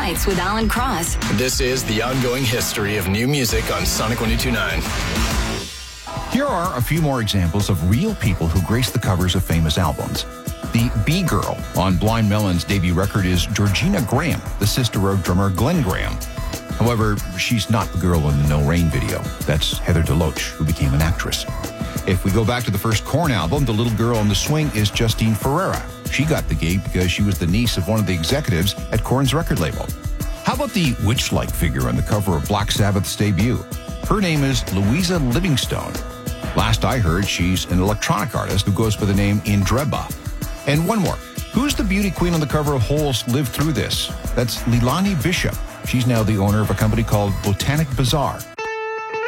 Nights with Alan Cross. This is the ongoing history of new music on Sonic 102.9. Here are a few more examples of real people who grace the covers of famous albums. The B-Girl on Blind Melon's debut record is Georgina Graham, the sister of drummer Glenn Graham. However, she's not the girl in the No Rain video. That's Heather DeLoach, who became an actress. If we go back to the first Korn album, the little girl on the swing is Justine Ferreira. She got the gig because she was the niece of one of the executives at Korn's record label. How about the witch-like figure on the cover of Black Sabbath's debut? Her name is Louisa Livingstone. Last I heard, she's an electronic artist who goes by the name Indreba. And one more. Who's the beauty queen on the cover of Hole's Live Through This? That's Leilani Bishop. She's now the owner of a company called Botanic Bazaar.